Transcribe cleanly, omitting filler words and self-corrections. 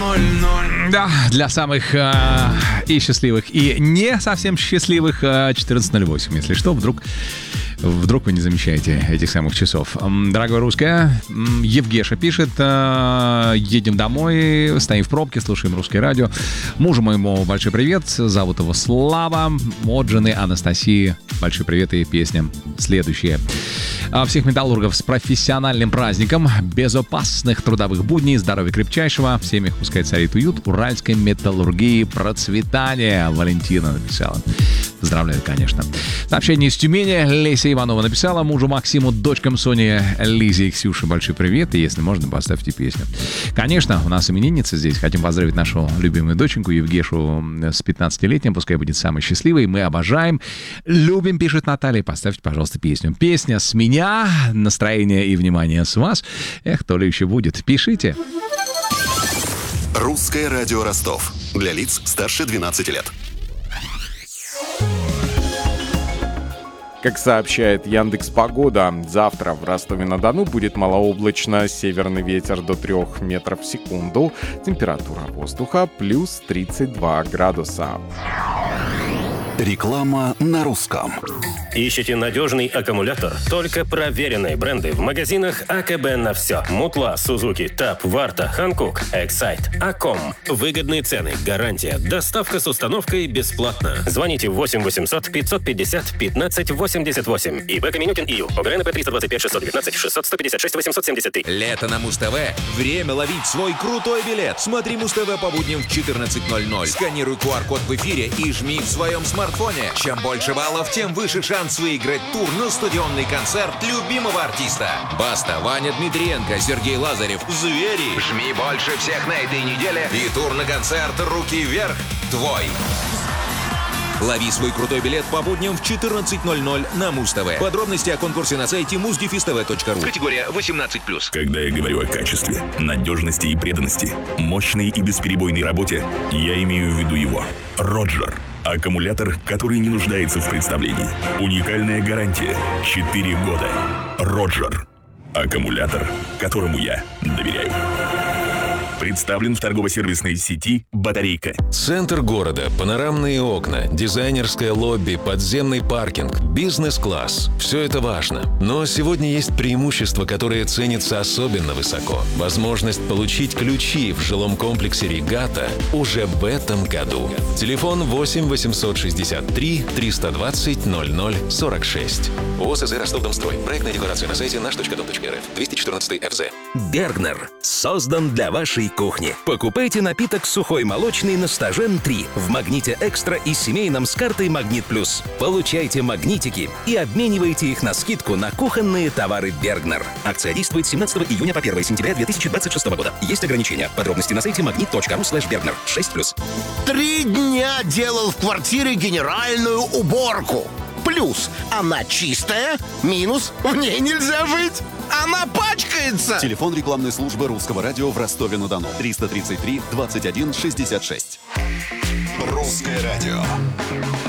Да, для самых и счастливых, и не совсем счастливых 14:08. Если что, вдруг вы не замечаете этих самых часов. Дорогое русское, Евгеша пишет: едем домой, стоим в пробке, слушаем русское радио. Мужу моему большой привет, зовут его Слава. От жены Анастасии большой привет и песня следующая. Всех металлургов с профессиональным праздником, безопасных трудовых будней, здоровья крепчайшего, в семьях пускай царит уют, уральской металлургии процветания. Валентина написала. Поздравляю, конечно. Сообщение из Тюмени. Леся Иванова написала мужу Максиму, дочкам Соне, Лизе и Ксюше большой привет. И если можно, поставьте песню. Конечно, у нас именинница здесь. Хотим поздравить нашу любимую доченьку Евгешу с 15-летием. Пускай будет самой счастливой. Мы обожаем, любим, пишет Наталья. Поставьте, пожалуйста, песню. Песня с меня, настроение и внимание с вас. Эх, то ли еще будет. Пишите. Русское радио Ростов. Для лиц старше 12 лет. Как сообщает Яндекс.Погода, завтра в Ростове-на-Дону будет малооблачно, северный ветер до 3 метров в секунду, температура воздуха плюс 32 градуса. Реклама на русском. Ищите надежный аккумулятор? Только проверенные бренды в магазинах АКБ на все. Мутла, Сузуки, ТАП, Варта, Ханкук, Эксайт, Аком. Выгодные цены, гарантия, доставка с установкой бесплатно. Звоните 8 800 550 15 88. ИБ Каменюкин ИЮ. ОГРНП 325 619 600 156 873. Лето на Муз-ТВ. Время ловить свой крутой билет. Смотри Муз-ТВ по будням в 14:00. Сканируй QR-код в эфире и жми в своем смартфоне. Чем больше баллов, тем выше шанс выиграть тур на стадионный концерт любимого артиста. Баста, Ваня Дмитриенко, Сергей Лазарев, Звери. Жми больше всех на этой неделе и тур на концерт «Руки вверх» твой. Лови свой крутой билет по будням в 14:00 на Муз-ТВ. Подробности о конкурсе на сайте muzdefiz.tv.ru. Категория 18+. Когда я говорю о качестве, надежности и преданности, мощной и бесперебойной работе, я имею в виду его. Роджер. Аккумулятор, который не нуждается в представлении. Уникальная гарантия. 4 года. Роджер. Аккумулятор, которому я доверяю. Представлен в торгово-сервисной сети «Батарейка». Центр города, панорамные окна, дизайнерское лобби, подземный паркинг, бизнес-класс. Все это важно. Но сегодня есть преимущество, которое ценится особенно высоко. Возможность получить ключи в жилом комплексе «Регата» уже в этом году. Телефон 8 863 320 0046. ОСЗ «Ростовдомстрой». Проектная декларация на сайте наш.дом.рф. 214 ФЗ. Бергнер создан для вашей кухни. Покупайте напиток сухой молочный на Стажен 3 в Магните Экстра и семейном с картой Магнит Плюс. Получайте магнитики и обменивайте их на скидку на кухонные товары Бергнер. Акция действует с 17 июня по 1 сентября 2026 года. Есть ограничения. Подробности на сайте magnet.ru/Bergner. 6+. 3 дня делал в квартире генеральную уборку. Плюс она чистая, минус в ней нельзя жить. Она пачкается. Телефон рекламной службы Русского радио в Ростове-на-Дону. 333 21 66. Русское радио.